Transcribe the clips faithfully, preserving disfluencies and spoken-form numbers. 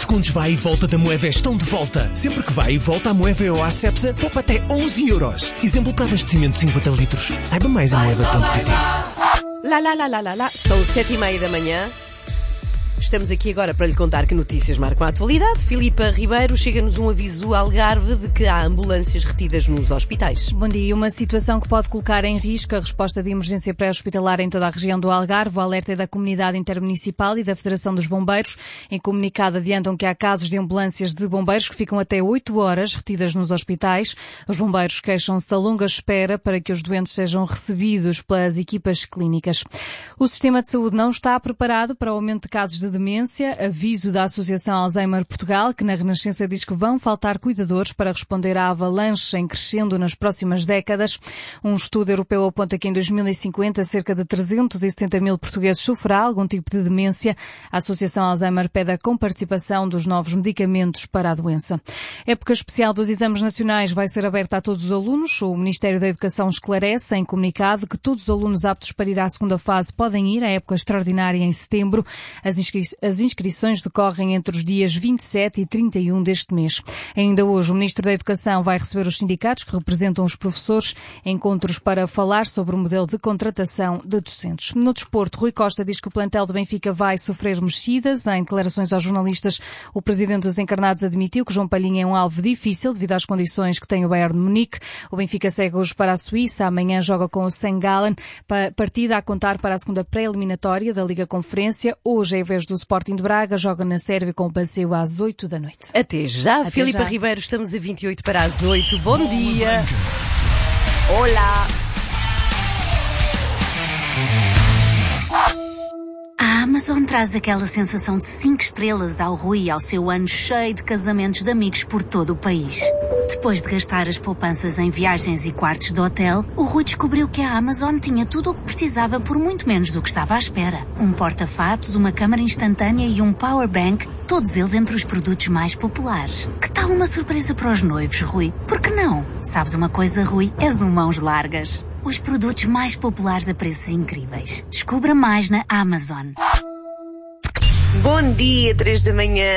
descontos vai e volta da Moeva estão de volta. Sempre que vai e volta, a Moeva ou a Cepsa poupa até onze euros. Exemplo para abastecimento de cinquenta litros. Saiba mais em moeva ponto pt. Lá, lá, lá, lá, lá, lá. São sete e meia da manhã. Estamos aqui agora para lhe contar que notícias marcam a atualidade. Filipa Ribeiro, chega-nos um aviso do Algarve de que há ambulâncias retidas nos hospitais. Bom dia. Uma situação que pode colocar em risco a resposta de emergência pré-hospitalar em toda a região do Algarve. O alerta é da Comunidade Intermunicipal e da Federação dos Bombeiros. Em comunicado adiantam que há casos de ambulâncias de bombeiros que ficam até oito horas retidas nos hospitais. Os bombeiros queixam-se da longa espera para que os doentes sejam recebidos pelas equipas clínicas. O sistema de saúde não está preparado para o aumento de casos de demência. Aviso da Associação Alzheimer Portugal, que na Renascença diz que vão faltar cuidadores para responder à avalanche em crescendo nas próximas décadas. Um estudo europeu aponta que em dois mil e cinquenta cerca de trezentos e setenta mil portugueses sofrerão algum tipo de demência. A Associação Alzheimer pede a comparticipação dos novos medicamentos para a doença. A época especial dos exames nacionais vai ser aberta a todos os alunos. O Ministério da Educação esclarece em comunicado que todos os alunos aptos para ir à segunda fase podem ir à época extraordinária em setembro. As inscrições As inscrições decorrem entre os dias vinte e sete e trinta e um deste mês. Ainda hoje, o Ministro da Educação vai receber os sindicatos que representam os professores, encontros para falar sobre o modelo de contratação de docentes. No desporto, Rui Costa diz que o plantel do Benfica vai sofrer mexidas. Em declarações aos jornalistas, o presidente dos encarnados admitiu que João Palhinha é um alvo difícil devido às condições que tem o Bayern de Munique. O Benfica segue hoje para a Suíça, amanhã joga com o Saint Gallen, partida a contar para a segunda pré-eliminatória da Liga Conferência. Hoje é a vez do Sporting de Braga, joga na Sérvia com o Passeio às oito da noite. Até já, Até Filipa já. Ribeiro, estamos a vinte e oito para as oito. Bom dia. Olá. A Amazon traz aquela sensação de cinco estrelas ao Rui e ao seu ano cheio de casamentos de amigos por todo o país. Depois de gastar as poupanças em viagens e quartos de hotel, o Rui descobriu que a Amazon tinha tudo o que precisava por muito menos do que estava à espera. Um porta-fatos, uma câmara instantânea e um powerbank, todos eles entre os produtos mais populares. Que tal uma surpresa para os noivos, Rui? Por que não? Sabes uma coisa, Rui? És um mãos largas. Os produtos mais populares a preços incríveis. Descubra mais na Amazon. Bom dia, três da manhã.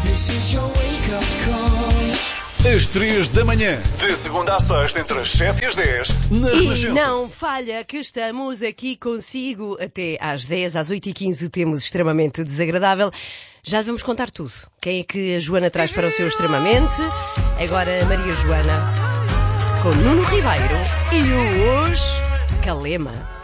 Às três da manhã, de segunda à sexta, entre as sete e as dez, na E Renascença. não falha que estamos aqui consigo até às dez, às oito e quinze temos Extremamente Desagradável. Já devemos contar tudo. Quem é que a Joana traz para o seu Extremamente? Agora a Maria Joana com Nuno Ribeiro e o hoje Calema.